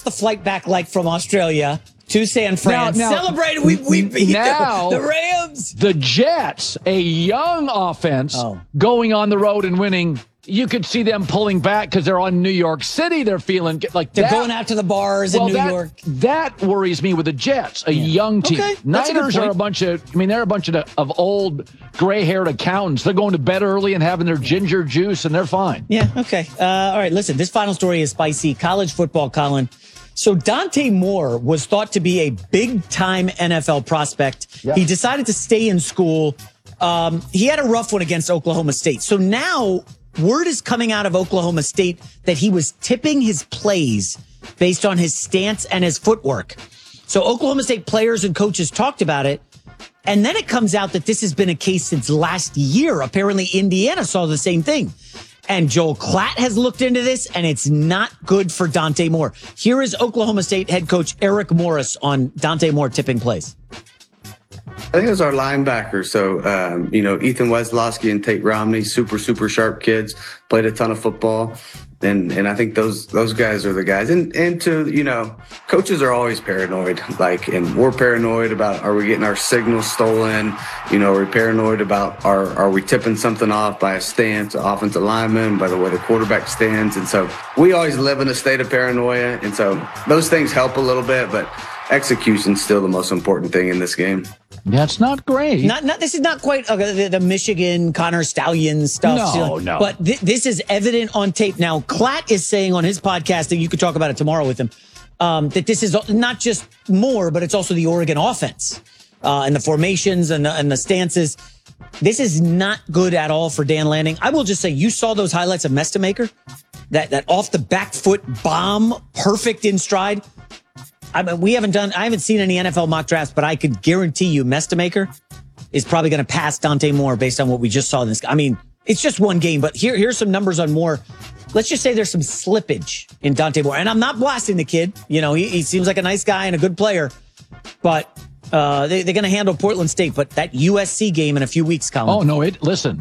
the flight back like from Australia to San Fran? Celebrated. We beat the Rams. The Jets, a young offense, going on the road and winning. You could see them pulling back because they're on New York City. They're feeling like they're going out to the bars in New York. That worries me with the Jets, a young team. Okay, Niners are a bunch of, they're a bunch of old gray-haired accountants. They're going to bed early and having their ginger juice, and they're fine. Yeah, okay. All right, listen, this final story is spicy. College football, Colin. So Dante Moore was thought to be a big-time NFL prospect. Yep. He decided to stay in school. He had a rough one against Oklahoma State. So now word is coming out of Oklahoma State that he was tipping his plays based on his stance and his footwork. So Oklahoma State players and coaches talked about it. And then it comes out that this has been a case since last year. Apparently, Indiana saw the same thing. And Joel Klatt has looked into this, and it's not good for Dante Moore. Here is Oklahoma State head coach Eric Morris on Dante Moore tipping plays. I think it was our linebackers. So, Ethan Weslowski and Tate Romney, super sharp kids, played a ton of football. And I think those guys are the guys. And coaches are always paranoid. And we're paranoid about, are we getting our signals stolen? Are we paranoid about, are we tipping something off by a stance, offensive lineman, by the way the quarterback stands? And so we always live in a state of paranoia. And so those things help a little bit, but execution's still the most important thing in this game. That's not great. This is not quite the Michigan Connor Stallions stuff. No. But this is evident on tape. Now, Klatt is saying on his podcast, and you could talk about it tomorrow with him, that this is not just Moore, but it's also the Oregon offense and the formations and the stances. This is not good at all for Dan Lanning. I will just say, you saw those highlights of Mestemaker, that off the back foot bomb, perfect in stride. I haven't seen any NFL mock drafts, but I could guarantee you Mestemaker is probably going to pass Dante Moore based on what we just saw in this. It's just one game, but here's some numbers on Moore. Let's just say there's some slippage in Dante Moore. And I'm not blasting the kid. He seems like a nice guy and a good player, but they're going to handle Portland State. But that USC game in a few weeks, Colin. Oh, no, listen.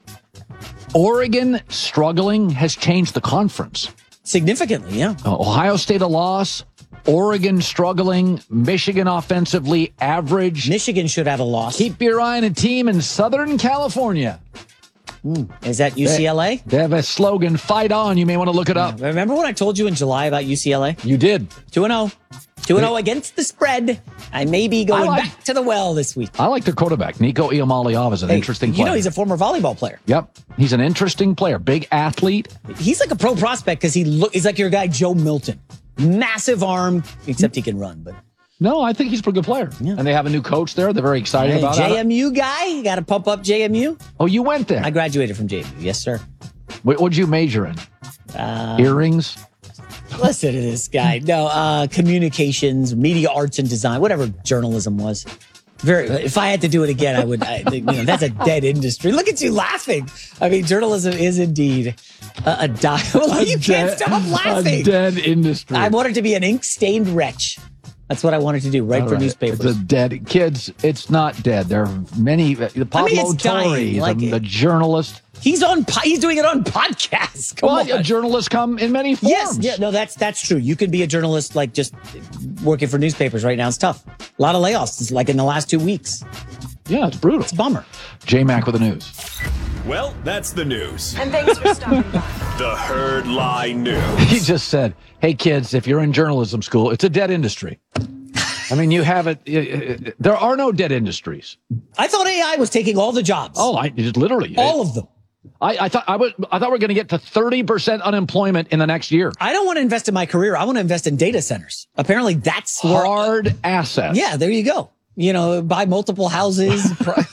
Oregon struggling has changed the conference. Significantly, yeah. Ohio State a loss. Oregon struggling. Michigan offensively average. Michigan should have a loss. Keep your eye on a team in Southern California. Is that UCLA? They have a slogan, fight on. You may want to look it up. Remember when I told you in July about UCLA? You did. 2-0. 2-0 against the spread. I may be going back to the well this week. I like the quarterback. Nico Iamaleava is an interesting player. He's a former volleyball player. Yep. He's an interesting player. Big athlete. He's like a pro prospect because he's like your guy, Joe Milton. Massive arm, except he can run. But no, I think he's a pretty good player. Yeah. And they have a new coach there. They're very excited about it. JMU guy? You got to pump up JMU? Oh, you went there? I graduated from JMU. Yes, sir. What'd you major in? Earrings? Listen to this guy. No, communications, media arts and design, whatever journalism was. If I had to do it again, I would. That's a dead industry. Look at you laughing. Journalism is indeed a die. Well, you can't stop laughing. A dead industry. I wanted to be an ink-stained wretch. That's what I wanted to do, write for newspapers. It's a dead. Kids, it's not dead. There are many. Pablo Torre, the journalist. He's doing it on podcasts. Come on. Journalists come in many forms. Yes, yeah, no, that's true. You can be a journalist just working for newspapers right now. It's tough. A lot of layoffs, like in the last 2 weeks. Yeah, it's brutal. It's a bummer. J-Mac with the news. Well, that's the news. And thanks for stopping by. The Herd Lie News. He just said, hey, kids, if you're in journalism school, it's a dead industry. You have it. There are no dead industries. I thought AI was taking all the jobs. Oh, literally. All of them. I thought we were going to get to 30% unemployment in the next year. I don't want to invest in my career. I want to invest in data centers. Apparently, that's hard assets. Yeah, there you go. Buy multiple houses.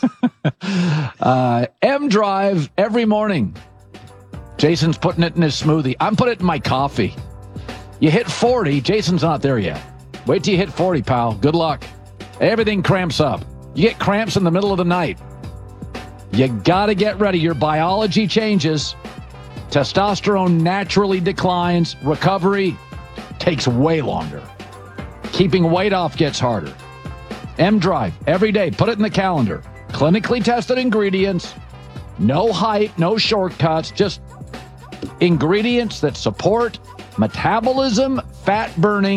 M Drive every morning. Jason's putting it in his smoothie. I'm putting it in my coffee. You hit 40. Jason's not there yet. Wait till you hit 40, pal. Good luck. Everything cramps up. You get cramps in the middle of the night. You got to get ready. Your biology changes. Testosterone naturally declines. Recovery takes way longer. Keeping weight off gets harder. M-Drive, every day. Put it in the calendar. Clinically tested ingredients. No hype, no shortcuts. Just ingredients that support metabolism, fat burning,